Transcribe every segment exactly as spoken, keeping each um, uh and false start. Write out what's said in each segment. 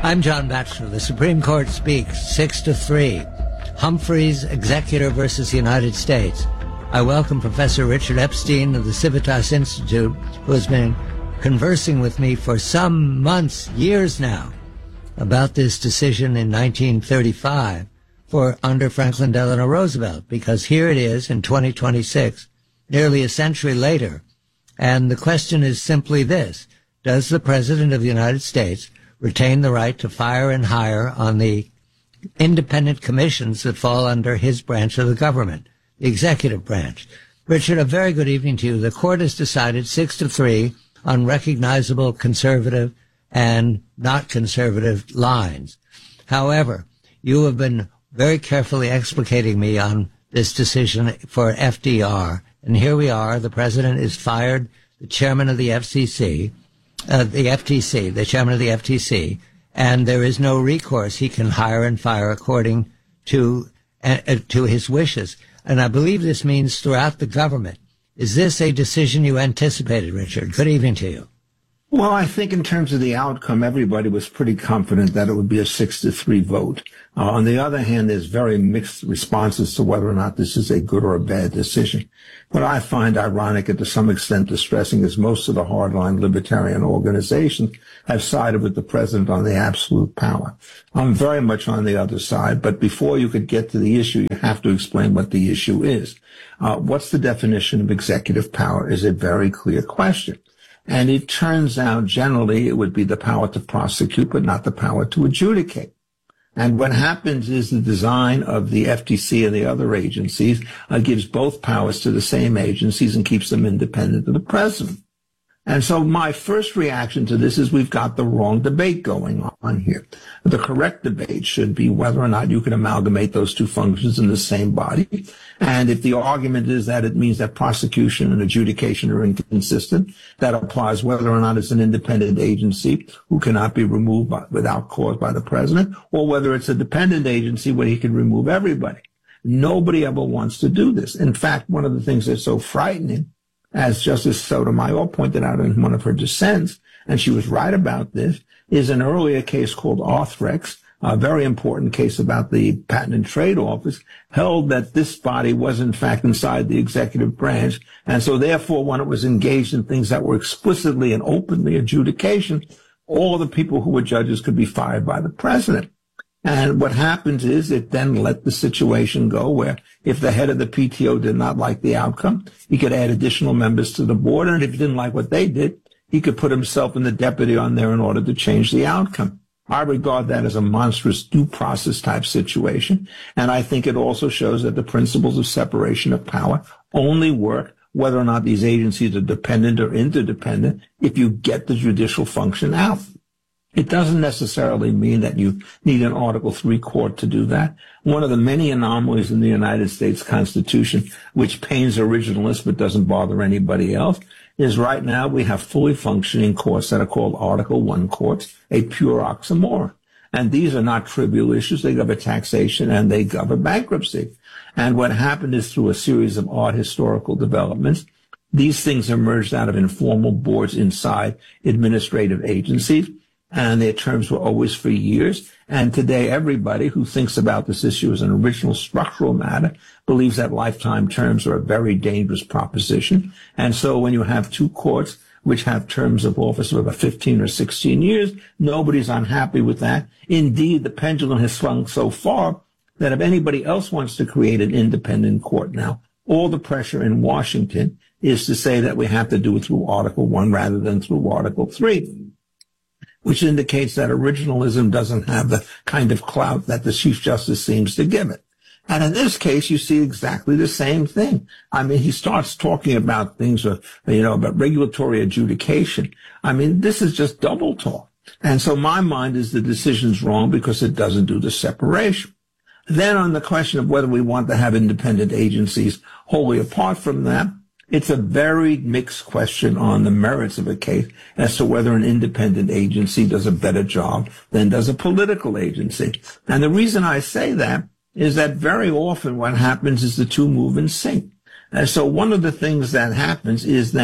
I'm John Batchelor. The Supreme Court speaks six to three. Humphreys, Executor versus the United States. I welcome Professor Richard Epstein of the Civitas Institute, who has been conversing with me for some months, years now, about this decision in nineteen thirty-five for under Franklin Delano Roosevelt, because here it is in twenty twenty-six, nearly a century later. And the question is simply this: does the President of the United States retain the right to fire and hire on the independent commissions that fall under his branch of the government, the executive branch? Richard, a very good evening to you. The court has decided six to three on recognizable conservative and not conservative lines. However, you have been very carefully explicating me on this decision for F D R. And here we are. The president is fired, the chairman of the F C C, uh, the F T C, the chairman of the F T C, and there is no recourse. He can hire and fire according to uh, to his wishes. And I believe this means throughout the government. Is this a decision you anticipated, Richard? Good evening to you. Well, I think in terms of the outcome, everybody was pretty confident that it would be a six to three vote. Uh, on the other hand, there's very mixed responses to whether or not this is a good or a bad decision. What I find ironic and to some extent distressing is most of the hardline libertarian organizations have sided with the president on the absolute power. I'm very much on the other side, but before you could get to the issue, you have to explain what the issue is. Uh, what's the definition of executive power is a very clear question. And it turns out generally it would be the power to prosecute, but not the power to adjudicate. And what happens is the design of the F T C and the other agencies uh, gives both powers to the same agencies and keeps them independent of the president. And so my first reaction to this is we've got the wrong debate going on here. The correct debate should be whether or not you can amalgamate those two functions in the same body. And if the argument is that it means that prosecution and adjudication are inconsistent, that applies whether or not it's an independent agency who cannot be removed by, without cause by the president, or whether it's a dependent agency where he can remove everybody. Nobody ever wants to do this. In fact, one of the things that's so frightening, as Justice Sotomayor pointed out in one of her dissents, and she was right about this, is an earlier case called Arthrex, a very important case about the Patent and Trade Office, held that this body was in fact inside the executive branch, and so therefore when it was engaged in things that were explicitly and openly adjudication, all the people who were judges could be fired by the president. And what happens is it then let the situation go where if the head of the P T O did not like the outcome, he could add additional members to the board. And if he didn't like what they did, he could put himself and the deputy on there in order to change the outcome. I regard that as a monstrous due process type situation. And I think it also shows that the principles of separation of power only work whether or not these agencies are dependent or interdependent if you get the judicial function out. It doesn't necessarily mean that you need an Article three court to do that. One of the many anomalies in the United States Constitution, which pains originalists but doesn't bother anybody else, is right now we have fully functioning courts that are called Article one courts, a pure oxymoron. And these are not trivial issues. They govern taxation and they govern bankruptcy. And what happened is through a series of odd historical developments, these things emerged out of informal boards inside administrative agencies. And their terms were always for years. And today, everybody who thinks about this issue as an original structural matter believes that lifetime terms are a very dangerous proposition. And so when you have two courts which have terms of office of about fifteen or sixteen years, nobody's unhappy with that. Indeed, the pendulum has swung so far that if anybody else wants to create an independent court now, all the pressure in Washington is to say that we have to do it through Article one rather than through Article three. Which indicates that originalism doesn't have the kind of clout that the Chief Justice seems to give it. And in this case, you see exactly the same thing. I mean, he starts talking about things, uh, you know, about regulatory adjudication. I mean, this is just double talk. And so my mind is the decision's wrong because it doesn't do the separation. Then on the question of whether we want to have independent agencies wholly apart from that, it's a very mixed question on the merits of a case as to whether an independent agency does a better job than does a political agency. And the reason I say that is that very often what happens is the two move in sync. And so one of the things that happens is that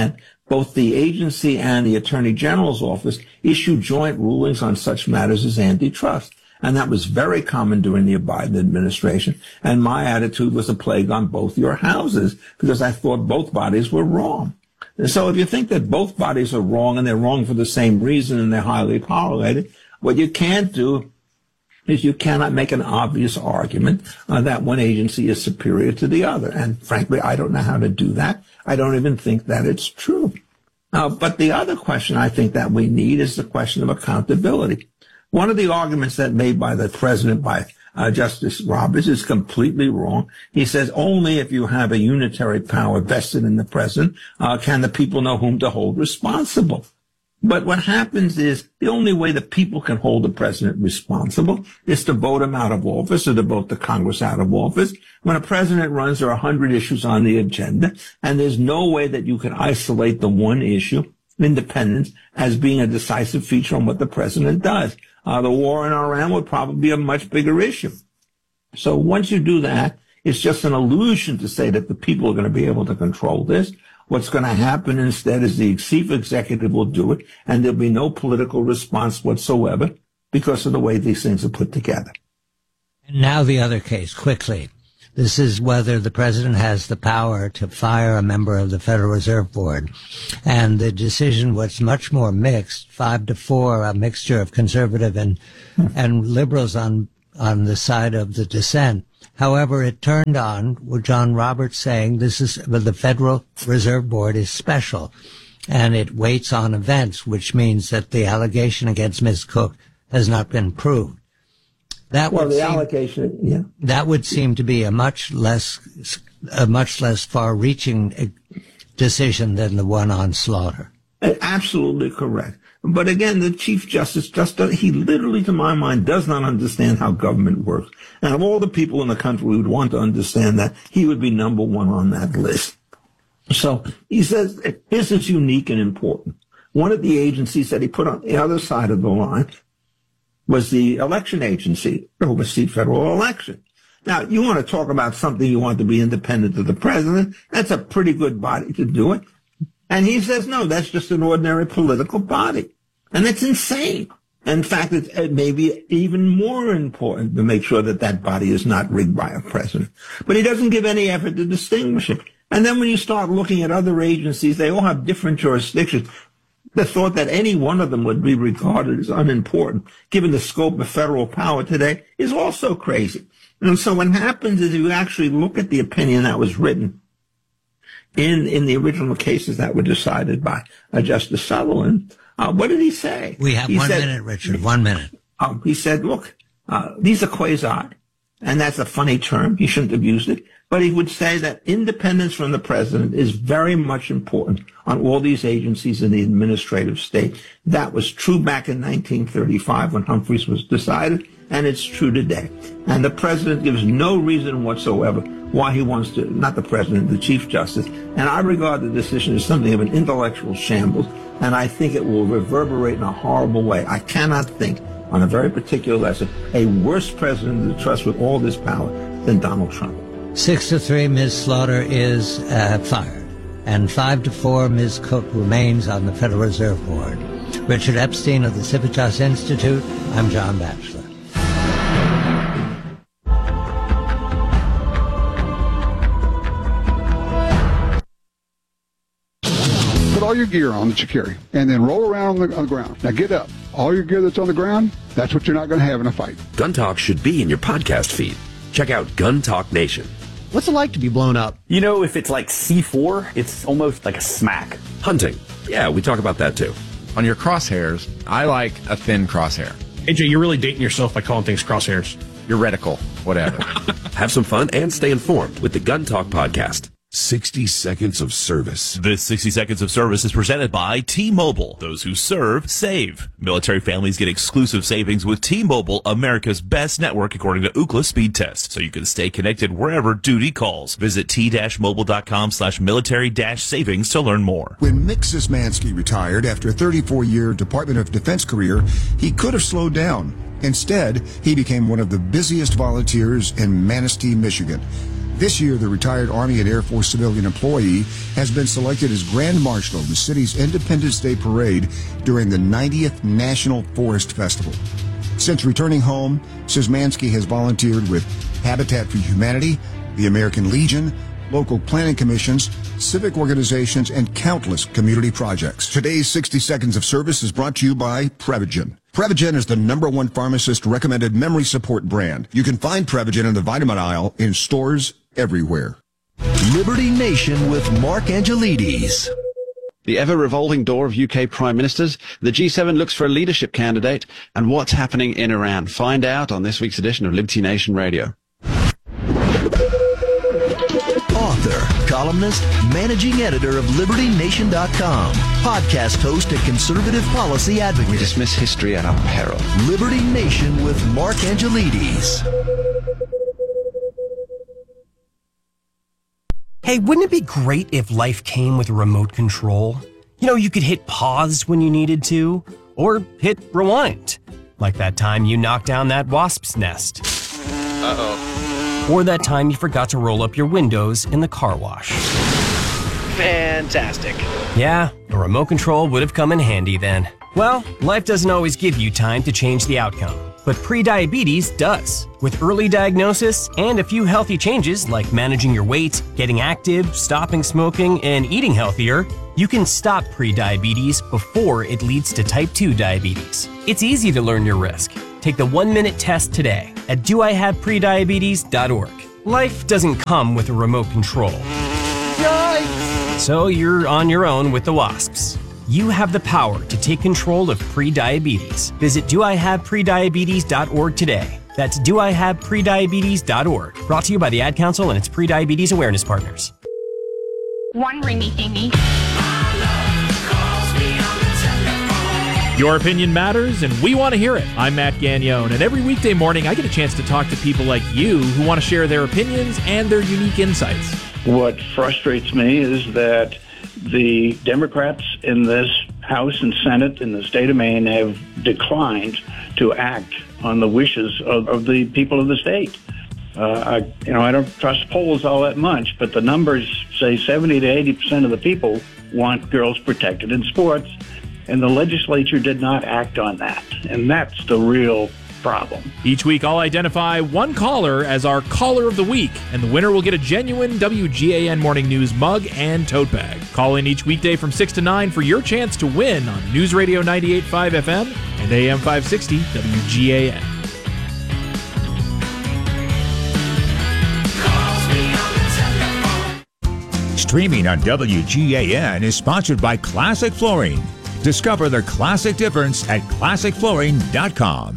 both the agency and the Attorney General's office issue joint rulings on such matters as antitrust. And that was very common during the Biden administration. And my attitude was a plague on both your houses because I thought both bodies were wrong. And so if you think that both bodies are wrong and they're wrong for the same reason and they're highly correlated, what you can't do is you cannot make an obvious argument uh, that one agency is superior to the other. And frankly, I don't know how to do that. I don't even think that it's true. Uh, but the other question I think that we need is the question of accountability. One of the arguments that made by the president, by uh, Justice Roberts, is completely wrong. He says only if you have a unitary power vested in the president uh, can the people know whom to hold responsible. But what happens is the only way the people can hold the president responsible is to vote him out of office or to vote the Congress out of office. When a president runs, there are a hundred issues on the agenda, and there's no way that you can isolate the one issue, independence, as being a decisive feature on what the president does. Uh, the war in Iran would probably be a much bigger issue. So once you do that, it's just an illusion to say that the people are going to be able to control this. What's going to happen instead is the chief executive will do it, and there'll be no political response whatsoever because of the way these things are put together. And now the other case, quickly. This is whether the president has the power to fire a member of the Federal Reserve Board. And the decision was much more mixed, five to four, a mixture of conservative and, hmm. and liberals on, on the side of the dissent. However, it turned on with John Roberts saying this is, well, the Federal Reserve Board is special and it waits on events, which means that the allegation against Miz Cook has not been proved. That well, would the seem, allocation, yeah. That would seem to be a much less, a much less far-reaching decision than the one on Slaughter. Absolutely correct. But again, the Chief Justice just does, he literally, to my mind, does not understand how government works. And of all the people in the country who would want to understand that, he would be number one on that list. So he says this is unique and important. One of the agencies that he put on the other side of the line was the election agency to oversee federal elections. Now, you want to talk about something you want to be independent of the president. That's a pretty good body to do it. And he says, no, that's just an ordinary political body. And it's insane. In fact, it, it may be even more important to make sure that that body is not rigged by a president. But he doesn't give any effort to distinguish it. And then when you start looking at other agencies, they all have different jurisdictions. The thought that any one of them would be regarded as unimportant, given the scope of federal power today, is also crazy. And so what happens is you actually look at the opinion that was written in in the original cases that were decided by uh, Justice Sutherland. Uh, what did he say? We have he one said, minute, Richard, one minute. Um, he said, look, uh, these are quasi, and that's a funny term. He shouldn't have used it. But he would say that independence from the president is very much important on all these agencies in the administrative state. That was true back in nineteen thirty-five when Humphreys was decided, and it's true today. And the president gives no reason whatsoever why he wants to, not the president, the Chief Justice. And I regard the decision as something of an intellectual shambles, and I think it will reverberate in a horrible way. I cannot think, on a very particular lesson, a worse president to trust with all this power than Donald Trump. Six to three, Miz Slaughter is uh, fired, and five to four, Miz Cook remains on the Federal Reserve Board. Richard Epstein of the Civitas Institute. I'm John Batchelor. Put all your gear on that you carry, and then roll around on the, on the ground. Now get up. All your gear that's on the ground, that's what you're not going to have in a fight. Gun Talk should be in your podcast feed. Check out Gun Talk Nation. What's it like to be blown up? You know, if it's like C four, it's almost like a smack. Hunting. Yeah, we talk about that too. On your crosshairs, I like a thin crosshair. A J, you're really dating yourself by calling things crosshairs. Your reticle, whatever. Have some fun and stay informed with the Gun Talk podcast. sixty seconds of service. This sixty seconds of service is presented by T-Mobile. Those who serve, save. Military families get exclusive savings with T-Mobile, America's best network according to Ookla speed test. So you can stay connected wherever duty calls. Visit t-mobile.com slash military dash savings to learn more. When Mick Szymanski retired after a thirty-four year Department of Defense career, he could have slowed down. Instead, he became one of the busiest volunteers in Manistee, Michigan. This year, the retired Army and Air Force civilian employee has been selected as Grand Marshal of the city's Independence Day Parade during the ninetieth National Forest Festival. Since returning home, Szymanski has volunteered with Habitat for Humanity, the American Legion, local planning commissions, civic organizations, and countless community projects. Today's sixty Seconds of Service is brought to you by Prevagen. Prevagen is the number one pharmacist-recommended memory support brand. You can find Prevagen in the vitamin aisle in stores everywhere. Liberty Nation with Mark Angelides. The ever-revolving door of U K prime ministers, the G seven looks for a leadership candidate, and what's happening in Iran. Find out on this week's edition of Liberty Nation Radio. Author, columnist, managing editor of Liberty Nation dot com, podcast host and conservative policy advocate. We dismiss history at our peril. Liberty Nation with Mark Angelides. Hey, wouldn't it be great if life came with a remote control? You know, you could hit pause when you needed to, or hit rewind. Like that time you knocked down that wasp's nest. Uh-oh. Or that time you forgot to roll up your windows in the car wash. Fantastic. Yeah, a remote control would have come in handy then. Well, life doesn't always give you time to change the outcome, but prediabetes does. With early diagnosis and a few healthy changes like managing your weight, getting active, stopping smoking, and eating healthier, you can stop prediabetes before it leads to type two diabetes. It's easy to learn your risk. Take the one-minute test today at do I have prediabetes dot org. Life doesn't come with a remote control. Yikes! So you're on your own with the wasps. You have the power to take control of prediabetes. Visit do I have prediabetes dot org today. That's do I have prediabetes dot org. Brought to you by the Ad Council and its prediabetes awareness partners. One ringy thingy. Your opinion matters, and we want to hear it. I'm Matt Gagnone, and every weekday morning I get a chance to talk to people like you who want to share their opinions and their unique insights. What frustrates me is that the Democrats in this House and Senate in the state of Maine have declined to act on the wishes of, of the people of the state. Uh, I, you know, I don't trust polls all that much, but the numbers say seventy to eighty percent of the people want girls protected in sports, and the legislature did not act on that, and that's the real problem. Each week I'll identify one caller as our Caller of the Week, and the winner will get a genuine W G A N Morning News mug and tote bag. Call in each weekday from six to nine for your chance to win on News Radio ninety-eight point five F M and A M five sixty W G A N. Streaming on W G A N is sponsored by Classic Flooring. Discover the classic difference at classic flooring dot com.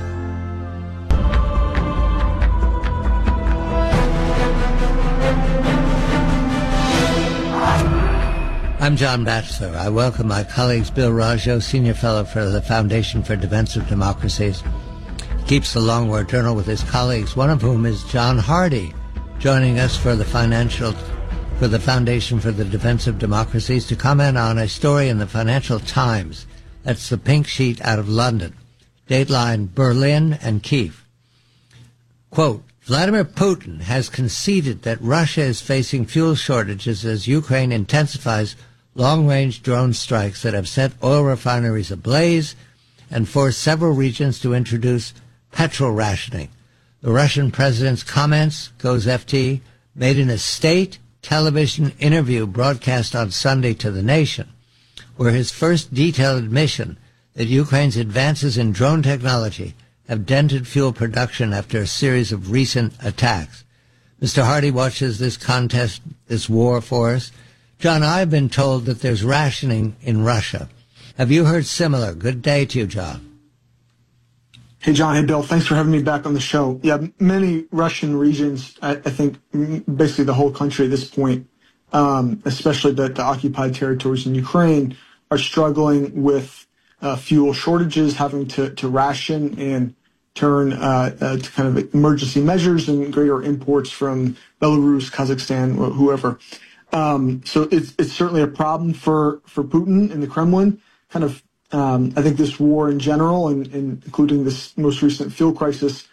I'm John Batchelor. I welcome my colleagues Bill Raggio, Senior Fellow for the Foundation for Defense of Democracies. He keeps the Long War Journal with his colleagues, one of whom is John Hardy, joining us for the financial for the Foundation for the Defense of Democracies to comment on a story in the Financial Times. That's the pink sheet out of London. Dateline Berlin and Kiev. Quote, Vladimir Putin has conceded that Russia is facing fuel shortages as Ukraine intensifies long-range drone strikes that have set oil refineries ablaze and forced several regions to introduce petrol rationing. The Russian president's comments, goes F T, made in a state television interview broadcast on Sunday to the nation, were his first detailed admission that Ukraine's advances in drone technology have dented fuel production after a series of recent attacks. Mister Hardy watches this contest, this war for us. John, I've been told that there's rationing in Russia. Have you heard similar? Good day to you, John. Hey, John. Hey, Bill. Thanks for having me back on the show. Yeah, many Russian regions, I, I think basically the whole country at this point, um, especially the, the occupied territories in Ukraine, are struggling with uh, fuel shortages, having to, to ration and turn uh, uh, to kind of emergency measures and greater imports from Belarus, Kazakhstan, whoever. Um, so it's it's certainly a problem for, for Putin and the Kremlin. Kind of, um, I think this war in general, and, and including this most recent fuel crisis,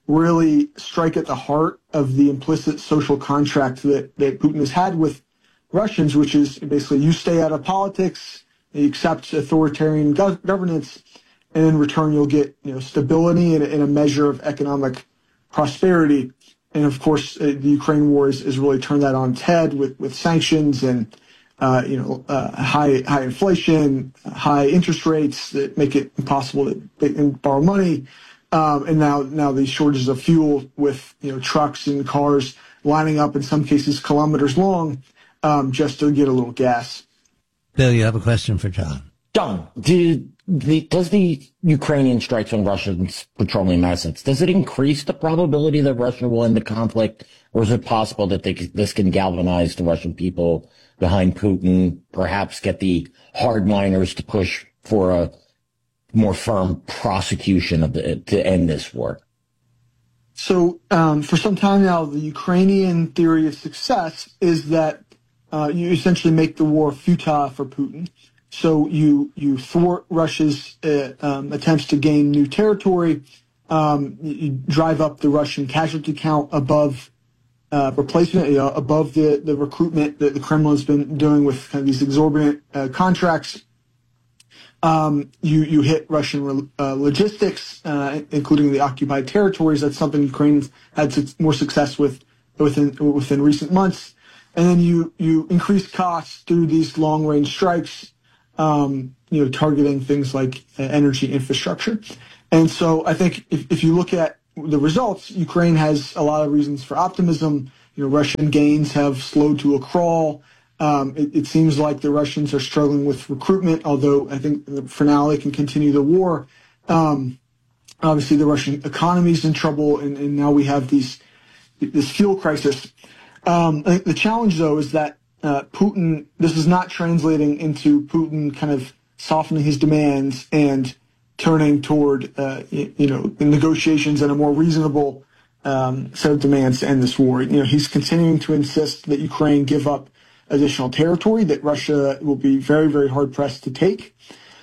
really strike at the heart of the implicit social contract that, that Putin has had with Russians, which is basically you stay out of politics, you accept authoritarian gov- governance, and in return you'll get you know stability and, and a measure of economic prosperity. And of course, uh, the Ukraine war has, has really turned that on its head with, with sanctions and uh, you know uh, high high inflation, high interest rates that make it impossible to borrow money, um, and now now these shortages of fuel with you know trucks and cars lining up in some cases kilometers long um, just to get a little gas. Bill, you have a question for John. John, do the, does the Ukrainian strikes on Russian petroleum assets, does it increase the probability that Russia will end the conflict, or is it possible that they, this can galvanize the Russian people behind Putin, perhaps get the hardliners to push for a more firm prosecution of the, to end this war? So um, for some time now, the Ukrainian theory of success is that uh, you essentially make the war futile for Putin. So you you thwart Russia's uh, um, attempts to gain new territory. Um, you, you drive up the Russian casualty count above uh, replacement, you know, above the, the recruitment that the Kremlin's been doing with kind of these exorbitant uh, contracts. Um, you you hit Russian uh, logistics, uh, including the occupied territories. That's something Ukraine's had su- more success with within within recent months. And then you you increase costs through these long range strikes. Um, you know, targeting things like uh, energy infrastructure. And so I think if, if you look at the results, Ukraine has a lot of reasons for optimism. You know, Russian gains have slowed to a crawl. Um, it, it seems like the Russians are struggling with recruitment, although I think for now they can continue the war. Um, obviously, the Russian economy is in trouble, and, and now we have these this fuel crisis. Um, I think the challenge, though, is that Uh, Putin, this is not translating into Putin kind of softening his demands and turning toward, uh, you, you know, negotiations and a more reasonable um, set of demands to end this war. You know, he's continuing to insist that Ukraine give up additional territory that Russia will be very, very hard pressed to take.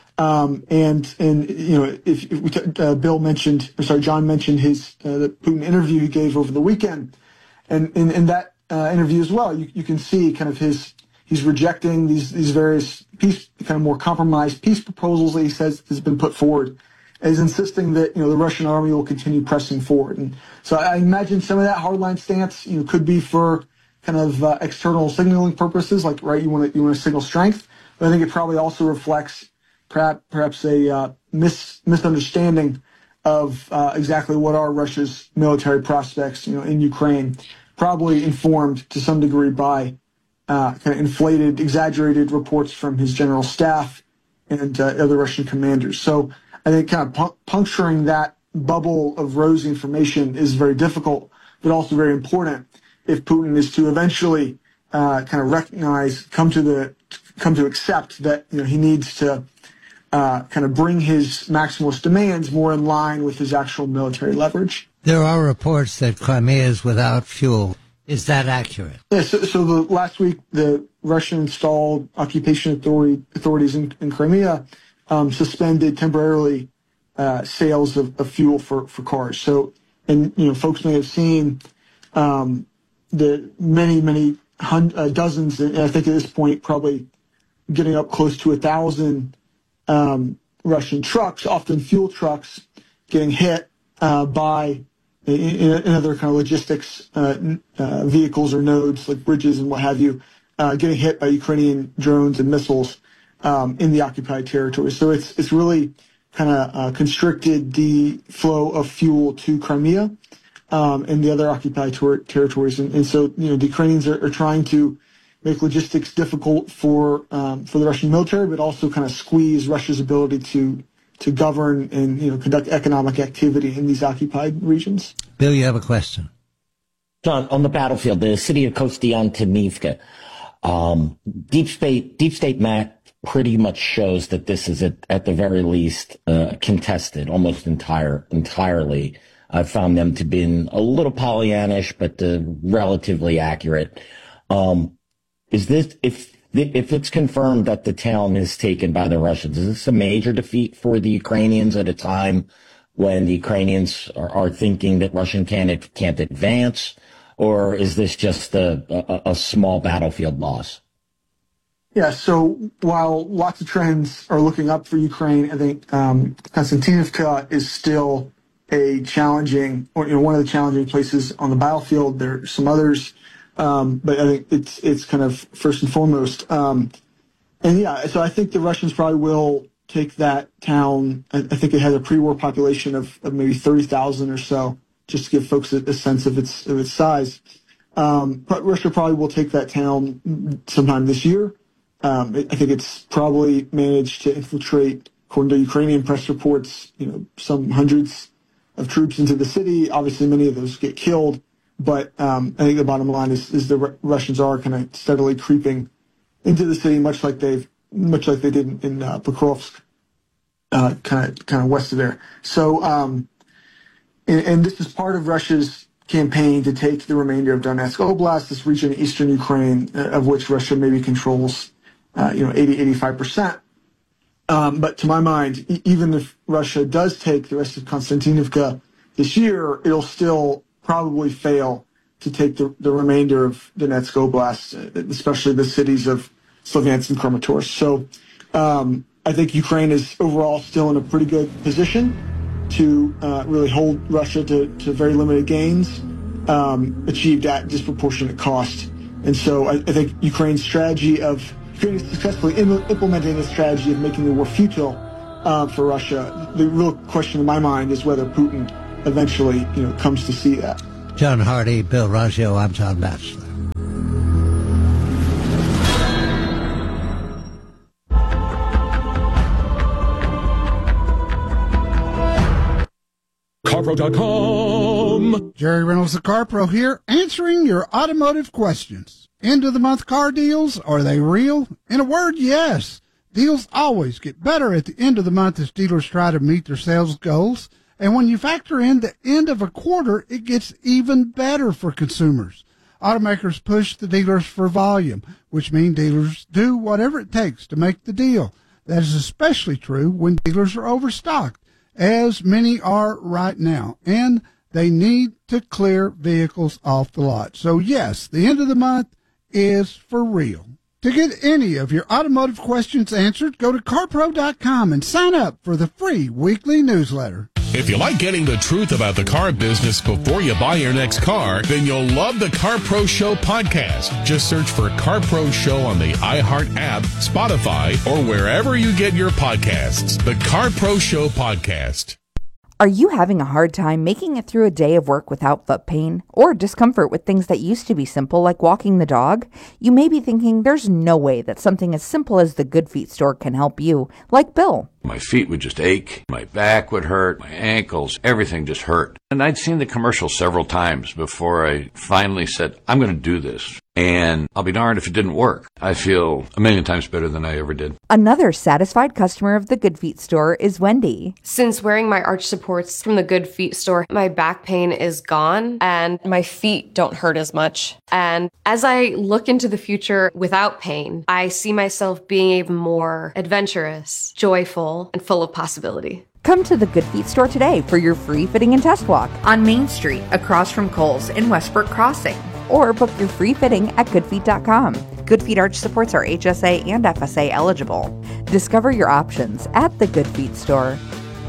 Um, and, and, you know, if, if we t- uh, Bill mentioned, or sorry, John mentioned his, uh, the Putin interview he gave over the weekend. And in, in that, Uh, interview as well, you, you can see kind of his, he's rejecting these, these various peace, kind of more compromised peace proposals that he says has been put forward. And he's insisting that, you know, the Russian army will continue pressing forward. And so I imagine some of that hardline stance, you know, could be for kind of uh, external signaling purposes, like, right, you want to, you want to signal strength. But I think it probably also reflects perhaps, perhaps a uh, mis, misunderstanding of uh, exactly what are Russia's military prospects, you know, in Ukraine. Probably informed to some degree by uh, kind of inflated, exaggerated reports from his general staff and uh, other Russian commanders. So I think kind of pu- puncturing that bubble of rosy information is very difficult, but also very important if Putin is to eventually uh, kind of recognize, come to the, come to accept that you know he needs to uh, kind of bring his maximalist demands more in line with his actual military leverage. There are reports that Crimea is without fuel. Is that accurate? Yeah, so, so the last week, the Russian-installed occupation authority, authorities in, in Crimea um, suspended temporarily uh, sales of, of fuel for, for cars. So, and you know, folks may have seen um, the many, many hun- uh, dozens, and I think at this point probably getting up close to a thousand um, Russian trucks, often fuel trucks, getting hit uh, by In, in other kind of logistics uh, uh, vehicles or nodes like bridges and what have you, uh, getting hit by Ukrainian drones and missiles um, in the occupied territory. So it's it's really kind of uh, constricted the flow of fuel to Crimea um, and the other occupied ter- territories. And, and so you know the Ukrainians are, are trying to make logistics difficult for um, for the Russian military, but also kind of squeeze Russia's ability to. to govern and, you know, conduct economic activity in these occupied regions. Bill, you have a question. John, on the battlefield, the city of Kostiantynivka, um, deep state, deep state map pretty much shows that this is at, at the very least, uh, contested almost entire, entirely. I found them to be a little Pollyannish, but uh, relatively accurate. Um, is this, if, If it's confirmed that the town is taken by the Russians, is this a major defeat for the Ukrainians at a time when the Ukrainians are, are thinking that Russian can't, can't advance? Or is this just a, a, a small battlefield loss? Yeah, so while lots of trends are looking up for Ukraine, I think um, Konstantinivka is still a challenging, or you know, one of the challenging places on the battlefield. There are some others, um, but I think it's it's kind of first and foremost. Um, and yeah, so I think the Russians probably will take that town. I, I think it has a pre-war population of, of maybe thirty thousand or so, just to give folks a, a sense of its of its size. Um, but Russia probably will take that town sometime this year. Um, I think it's probably managed to infiltrate, according to Ukrainian press reports, you know, some hundreds of troops into the city. Obviously, many of those get killed. But um, I think the bottom line is, is the R- Russians are kind of steadily creeping into the city, much like they've, much like they did in, in uh, Pokrovsk, uh, kind of kind of west of there. So, um, and, and this is part of Russia's campaign to take the remainder of Donetsk Oblast, this region in eastern Ukraine, uh, of which Russia maybe controls, uh, you know, eighty, eighty-five percent. Um, but to my mind, e- even if Russia does take the rest of Konstantinivka this year, it'll still probably fail to take the, the remainder of Donetsk Oblast, especially the cities of Slavyansk and Kramatorsk. So um, I think Ukraine is overall still in a pretty good position to uh, really hold Russia to, to very limited gains, um, achieved at disproportionate cost. And so I, I think Ukraine's strategy of Ukraine is successfully im- implementing a strategy of making the war futile uh, for Russia. The real question in my mind is whether Putin eventually, you know, comes to see that. John Hardy, Bill Raggio, I'm Tom Batchelor. CarPro dot com. Jerry Reynolds, the CarPro here, answering your automotive questions. End of the month car deals, are they real? In a word, yes. Deals always get better at the end of the month as dealers try to meet their sales goals. And when you factor in the end of a quarter, it gets even better for consumers. Automakers push the dealers for volume, which means dealers do whatever it takes to make the deal. That is especially true when dealers are overstocked, as many are right now, and they need to clear vehicles off the lot. So yes, the end of the month is for real. To get any of your automotive questions answered, go to CarPro dot com and sign up for the free weekly newsletter. If you like getting the truth about the car business before you buy your next car, then you'll love the CarPro Show podcast. Just search for CarPro Show on the iHeart app, Spotify, or wherever you get your podcasts. The CarPro Show podcast. Are you having a hard time making it through a day of work without foot pain or discomfort with things that used to be simple, like walking the dog? You may be thinking there's no way that something as simple as the Good Feet store can help you, like Bill. My feet would just ache, my back would hurt, my ankles, everything just hurt. And I'd seen the commercial several times before I finally said, I'm going to do this. And I'll be darned if it didn't work. I feel a million times better than I ever did. Another satisfied customer of the Good Feet store is Wendy. Since wearing my arch supports from the Good Feet store, my back pain is gone and my feet don't hurt as much. And as I look into the future without pain, I see myself being even more adventurous, joyful, and full of possibility. Come to the Good Feet store today for your free fitting and test walk on Main Street, across from Kohl's in Westbrook Crossing. Or book your free fitting at good feet dot com. Good Feet arch supports are H S A and F S A eligible. Discover your options at the Good Feet store.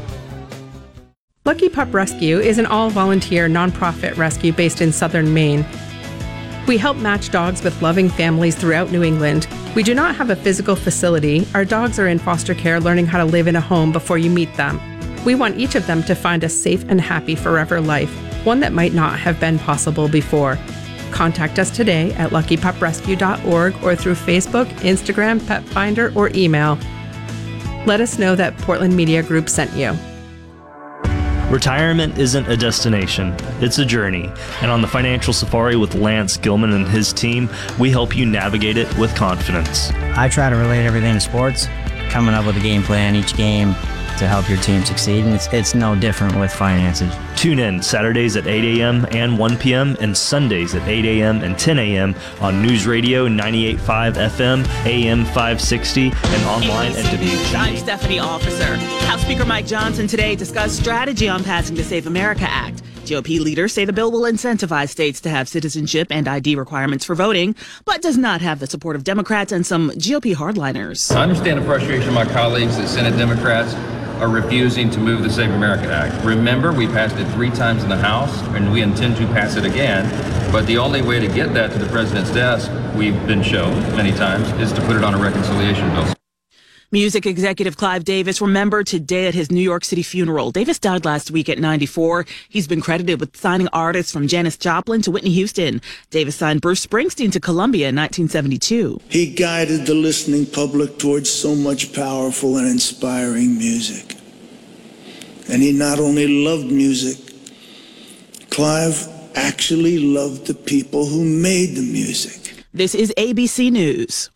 Lucky Pup Rescue is an all-volunteer nonprofit rescue based in southern Maine. We help match dogs with loving families throughout New England. We do not have a physical facility. Our dogs are in foster care learning how to live in a home before you meet them. We want each of them to find a safe and happy forever life, one that might not have been possible before. Contact us today at lucky pup rescue dot org or through Facebook, Instagram, Pet Finder, or email. Let us know that Portland Media Group sent you. Retirement isn't a destination, it's a journey. And on the Financial Safari with Lance Gilman and his team, we help you navigate it with confidence. I try to relate everything to sports, coming up with a game plan each game, to help your team succeed, and it's, it's no different with finances. Tune in Saturdays at eight a.m. and one p.m. and Sundays at eight a.m. and ten a.m. on News Radio ninety-eight point five F M, A M five sixty, and online at W G A. I'm Stephanie Officer. House Speaker Mike Johnson today discussed strategy on passing the Safe America Act. G O P leaders say the bill will incentivize states to have citizenship and I D requirements for voting, but does not have the support of Democrats and some G O P hardliners. I understand the frustration of my colleagues that Senate Democrats are refusing to move the Save America Act. Remember, we passed it three times in the House, and we intend to pass it again. But the only way to get that to the president's desk, we've been shown many times, is to put it on a reconciliation bill. Music executive Clive Davis remembered today at his New York City funeral. Davis died last week at ninety-four. He's been credited with signing artists from Janis Joplin to Whitney Houston. Davis signed Bruce Springsteen to Columbia in nineteen seventy-two. He guided the listening public towards so much powerful and inspiring music. And he not only loved music, Clive actually loved the people who made the music. This is A B C News.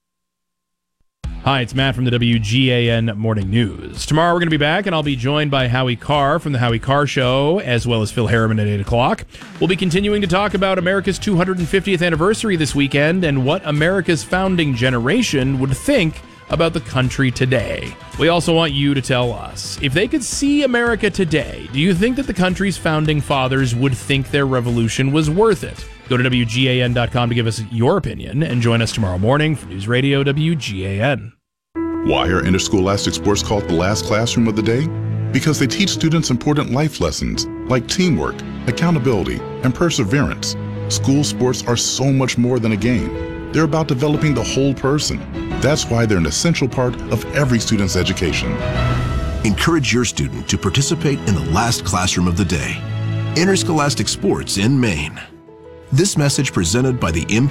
Hi, it's Matt from the W G A N Morning News. Tomorrow we're going to be back, and I'll be joined by Howie Carr from the Howie Carr Show, as well as Phil Harriman at eight o'clock. We'll be continuing to talk about America's two hundred fiftieth anniversary this weekend and what America's founding generation would think about the country today. We also want you to tell us, if they could see America today, do you think that the country's founding fathers would think their revolution was worth it? Go to W G A N dot com to give us your opinion, and join us tomorrow morning for News Radio W G A N. Why are interscholastic sports called the last classroom of the day? Because they teach students important life lessons like teamwork, accountability, and perseverance. School sports are so much more than a game. They're about developing the whole person. That's why they're an essential part of every student's education. Encourage your student to participate in the last classroom of the day. Interscholastic Sports in Maine. This message presented by the M